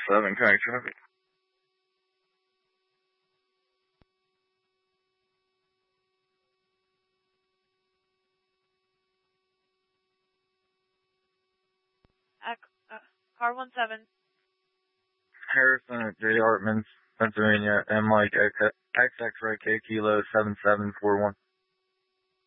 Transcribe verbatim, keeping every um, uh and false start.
seven, connect traffic. Uh, car one seven. Harrison at J. Hartman's, Pennsylvania, M like X X Ray K Kilo seven seven four one.